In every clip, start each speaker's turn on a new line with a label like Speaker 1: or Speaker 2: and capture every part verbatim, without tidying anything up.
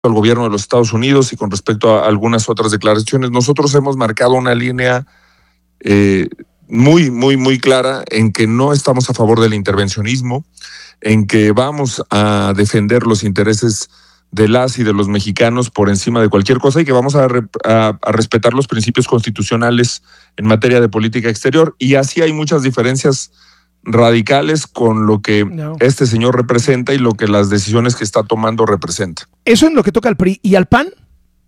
Speaker 1: al gobierno de los Estados Unidos y con respecto a algunas otras declaraciones. Nosotros hemos marcado una línea eh, muy, muy, muy clara en que no estamos a favor del intervencionismo, en que vamos a defender los intereses de las y de los mexicanos por encima de cualquier cosa y que vamos a, re, a, a respetar los principios constitucionales en materia de política exterior. Y así hay muchas diferencias radicales con lo que no. este señor representa y lo que las decisiones que está tomando representan.
Speaker 2: Eso es lo que toca al P R I. ¿Y al P A N?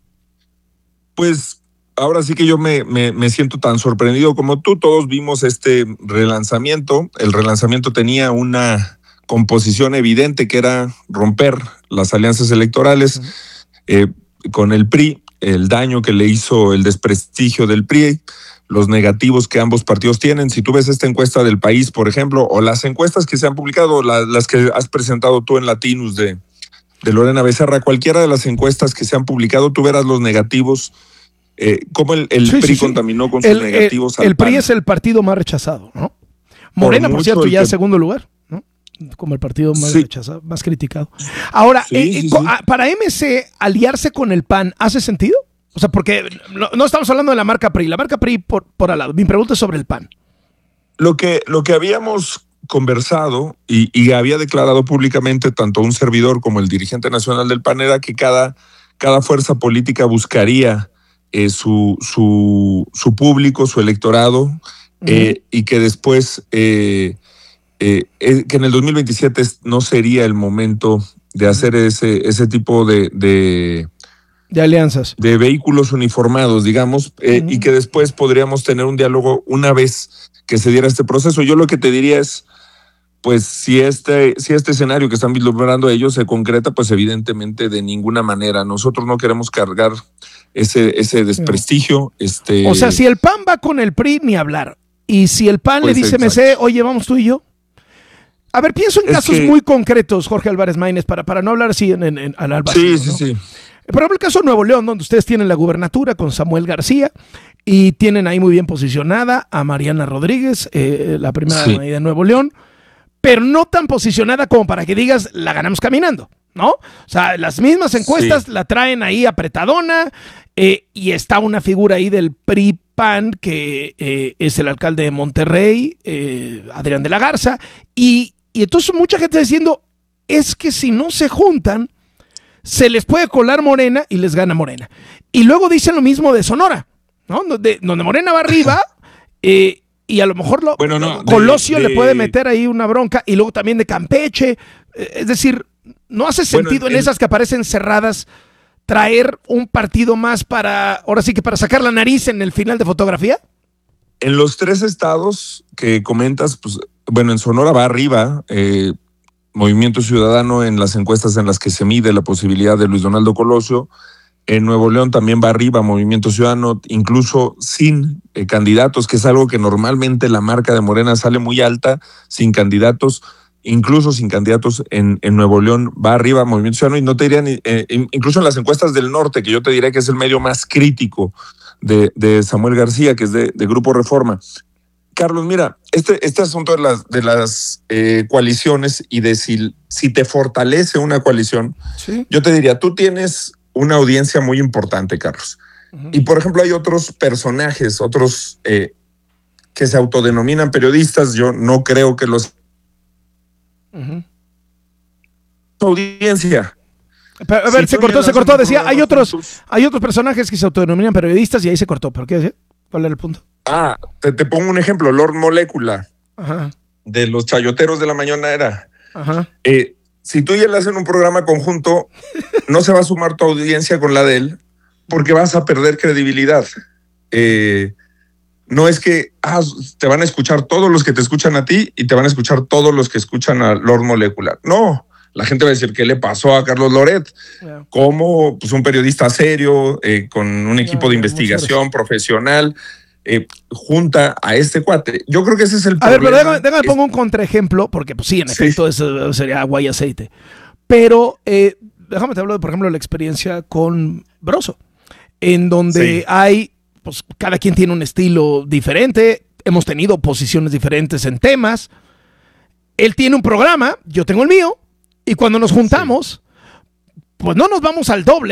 Speaker 1: Pues ahora sí que yo me, me, me siento tan sorprendido como tú. Todos vimos este relanzamiento. El relanzamiento tenía una composición evidente que era romper las alianzas electorales uh-huh. eh, con el P R I, el daño que le hizo el desprestigio del P R I, los negativos que ambos partidos tienen. Si tú ves esta encuesta del País, por ejemplo, o las encuestas que se han publicado, la, las que has presentado tú en Latinus de, de Lorena Becerra, cualquiera de las encuestas que se han publicado, tú verás los negativos, eh, cómo el, el sí, P R I sí, contaminó sí. con sus
Speaker 2: el,
Speaker 1: negativos.
Speaker 2: El,
Speaker 1: al
Speaker 2: el P R I es el partido más rechazado, ¿no? Morena, por, por cierto, ya en que... segundo lugar, ¿no? Como el partido más sí. rechazado, más criticado. Ahora, sí, eh, sí, sí. para M C, aliarse con el P A N, ¿hace sentido? O sea, porque no, no estamos hablando de la marca P R I, la marca P R I por, por al lado. Mi pregunta es sobre el P A N.
Speaker 1: Lo que, lo que habíamos conversado y, y había declarado públicamente tanto un servidor como el dirigente nacional del P A N era que cada, cada fuerza política buscaría eh, su, su, su público, su electorado, uh-huh. eh, y que después, eh, eh, eh, que en el dos mil veintisiete no sería el momento de hacer ese, ese tipo de... de
Speaker 2: De alianzas.
Speaker 1: De vehículos uniformados, digamos, eh, uh-huh. y que después podríamos tener un diálogo una vez que se diera este proceso. Yo lo que te diría es, pues, si este, si este escenario que están vislumbrando ellos se concreta, pues evidentemente de ninguna manera. Nosotros no queremos cargar ese, ese desprestigio. No. Este...
Speaker 2: O sea, si el P A N va con el P R I, ni hablar. Y si el P A N pues le dice, M C, oye, vamos tú y yo. A ver, pienso en es casos que... muy concretos, Jorge Álvarez Maínez, para, para no hablar así en, en, en al vacío,
Speaker 1: Sí, sí,
Speaker 2: ¿no?
Speaker 1: sí.
Speaker 2: Por ejemplo, el caso de Nuevo León, donde ustedes tienen la gubernatura con Samuel García y tienen ahí muy bien posicionada a Mariana Rodríguez, eh, la primera sí. de Nuevo León, pero no tan posicionada como para que digas, la ganamos caminando, ¿no? O sea, las mismas encuestas sí. la traen ahí apretadona eh, y está una figura ahí del P R I P A N que eh, es el alcalde de Monterrey, eh, Adrián de la Garza, y, y entonces mucha gente diciendo, es que si no se juntan, se les puede colar Morena y les gana Morena. Y luego dicen lo mismo de Sonora, ¿no? Donde, donde Morena va arriba eh, y a lo mejor lo,
Speaker 1: bueno, no,
Speaker 2: Colosio
Speaker 1: de, de...
Speaker 2: le puede meter ahí una bronca y luego también de Campeche. Eh, es decir, ¿no hace sentido bueno, en, en esas que aparecen cerradas traer un partido más para, ahora sí que para sacar la nariz en el final de fotografía?
Speaker 1: En los tres estados que comentas, pues bueno, en Sonora va arriba, eh, Movimiento Ciudadano en las encuestas en las que se mide la posibilidad de Luis Donaldo Colosio. En Nuevo León también va arriba Movimiento Ciudadano, incluso sin eh, candidatos, que es algo que normalmente la marca de Morena sale muy alta, sin candidatos, incluso sin candidatos en, en Nuevo León va arriba Movimiento Ciudadano, y no te diría ni, eh, incluso en las encuestas del norte, que yo te diré que es el medio más crítico de, de Samuel García, que es de, de Grupo Reforma. Carlos, mira, este, este asunto de las, de las eh, coaliciones y de si, si te fortalece una coalición, sí. yo te diría, tú tienes una audiencia muy importante, Carlos. Uh-huh. Y, por ejemplo, hay otros personajes, otros eh, que se autodenominan periodistas, yo no creo que los... Uh-huh. Audiencia.
Speaker 2: Pero, a ver, si se cortó, se cortó, decía, hay otros, hay otros personajes que se autodenominan periodistas y ahí se cortó, ¿pero qué decía? ¿Cuál era el punto?
Speaker 1: Ah, te, te pongo un ejemplo, Lord Molécula, Ajá. de los chayoteros de la mañanera. Ajá. Eh, si tú y él hacen un programa conjunto, no se va a sumar tu audiencia con la de él, porque vas a perder credibilidad. Eh, no es que ah, te van a escuchar todos los que te escuchan a ti y te van a escuchar todos los que escuchan a Lord Molécula. No, la gente va a decir, ¿qué le pasó a Carlos Loret? Yeah. Como pues, un periodista serio, eh, con un equipo yeah, de investigación profesional, Eh, junta a este cuate. Yo creo que ese es el
Speaker 2: a
Speaker 1: problema.
Speaker 2: A ver, pero déjame, déjame es... pongo un contraejemplo, porque pues sí, en sí. efecto eso sería agua y aceite. Pero eh, déjame te hablo de, por ejemplo, la experiencia con Broso, en donde sí. hay, pues cada quien tiene un estilo diferente, hemos tenido posiciones diferentes en temas. Él tiene un programa, yo tengo el mío, y cuando nos juntamos, sí. pues no nos vamos al doble.